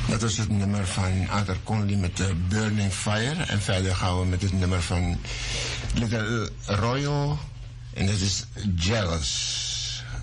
Dat was het nummer van Arthur Conley met Burning Fire. En verder gaan we met het nummer van Little Royal. En dat is Jealous.